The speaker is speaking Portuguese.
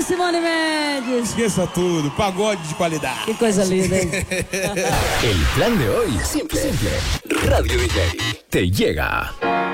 Simone Mendes. Esqueça tudo, pagode de qualidade. Que coisa linda, hein? El plan de hoy, simple. Radio DJ te llega.